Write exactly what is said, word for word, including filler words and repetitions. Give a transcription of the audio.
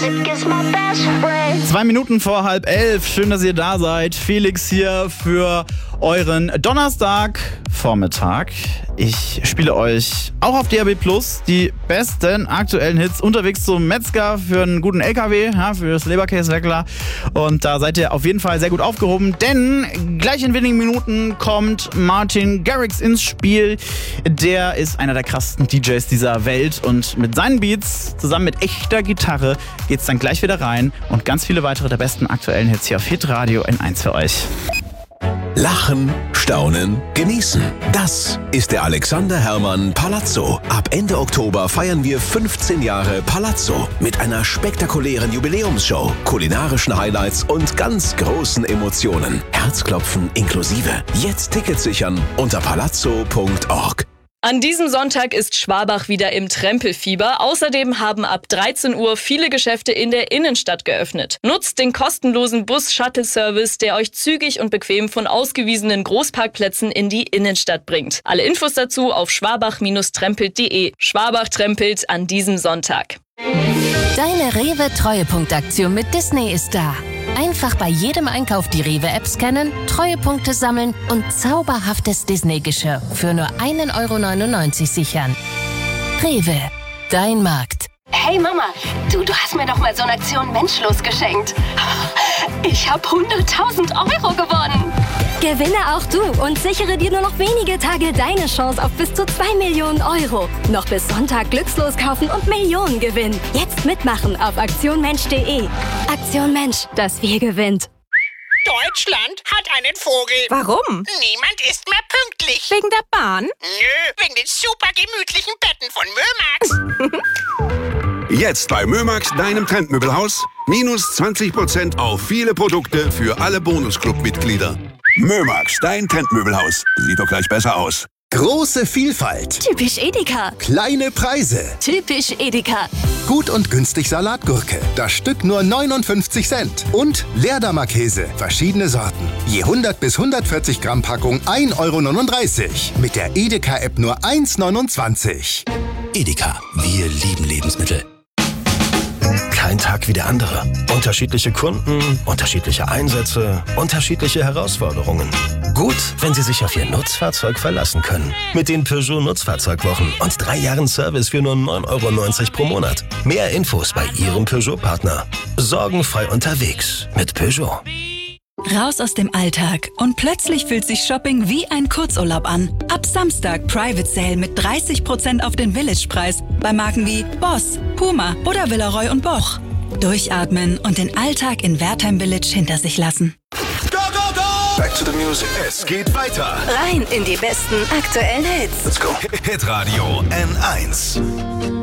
music is my best friend. Zwei Minuten vor halb elf. Schön, dass ihr da seid. Felix hier für euren Donnerstagvormittag. Ich spiele euch auch auf D A B Plus die besten aktuellen Hits unterwegs zum Metzger für einen guten L K W, ja, für das Leberkäse-Weckler. Und da seid ihr auf jeden Fall sehr gut aufgehoben, denn gleich in wenigen Minuten kommt Martin Garrix ins Spiel. Der ist einer der krassesten D Js dieser Welt und mit seinen Beats zusammen mit echter Gitarre geht's dann gleich wieder rein und ganz viele weitere der besten aktuellen Hits hier auf Hitradio N eins für euch. Lachen, staunen, genießen. Das ist der Alexander Herrmann Palazzo. Ab Ende Oktober feiern wir fünfzehn Jahre Palazzo mit einer spektakulären Jubiläumsshow, kulinarischen Highlights und ganz großen Emotionen. Herzklopfen inklusive. Jetzt Tickets sichern unter palazzo punkt org. An diesem Sonntag ist Schwabach wieder im Trempelfieber. Außerdem haben ab dreizehn Uhr viele Geschäfte in der Innenstadt geöffnet. Nutzt den kostenlosen Bus-Shuttle-Service, der euch zügig und bequem von ausgewiesenen Großparkplätzen in die Innenstadt bringt. Alle Infos dazu auf schwabach trempelt punkt de. Schwabach trempelt an diesem Sonntag. Deine Rewe-Treuepunktaktion mit Disney ist da. Einfach bei jedem Einkauf die Rewe-App scannen, Treuepunkte sammeln und zauberhaftes Disney-Geschirr für nur ein Euro neunundneunzig sichern. Rewe, dein Markt. Hey Mama, du, du hast mir doch mal so eine Aktion Menschlos geschenkt. Ich habe hunderttausend Euro gewonnen. Gewinne auch du und sichere dir nur noch wenige Tage deine Chance auf bis zu zwei Millionen Euro. Noch bis Sonntag glückslos kaufen und Millionen gewinnen. Jetzt mitmachen auf aktion mensch punkt de. Aktion Mensch, das Wir gewinnt. Deutschland hat einen Vogel. Warum? Niemand ist mehr pünktlich. Wegen der Bahn? Nö, wegen den super gemütlichen Betten von Mömax. Jetzt bei Mömax, deinem Trendmöbelhaus, minus zwanzig Prozent auf viele Produkte für alle Bonusclub-Mitglieder. Mömax, dein Trendmöbelhaus. Sieht doch gleich besser aus. Große Vielfalt. Typisch Edeka. Kleine Preise. Typisch Edeka. Gut und günstig Salatgurke. Das Stück nur neunundfünfzig Cent. Und Leerdammer Käse. Verschiedene Sorten. Je hundert bis hundertvierzig Gramm Packung ein Euro neununddreißig. Mit der Edeka-App nur eins neunundzwanzig. Edeka, wir lieben Lebensmittel. Kein Tag wie der andere. Unterschiedliche Kunden, unterschiedliche Einsätze, unterschiedliche Herausforderungen. Gut, wenn Sie sich auf Ihr Nutzfahrzeug verlassen können. Mit den Peugeot Nutzfahrzeugwochen und drei Jahren Service für nur neun Euro neunzig pro Monat. Mehr Infos bei Ihrem Peugeot-Partner. Sorgenfrei unterwegs mit Peugeot. Raus aus dem Alltag und plötzlich fühlt sich Shopping wie ein Kurzurlaub an. Ab Samstag Private Sale mit dreißig Prozent auf den Village-Preis bei Marken wie Boss, Puma oder Villeroy und Boch. Durchatmen und den Alltag in Wertheim Village hinter sich lassen. Go, go, go! Back to the music. Es geht weiter. Rein in die besten aktuellen Hits. Let's go. Hitradio N eins.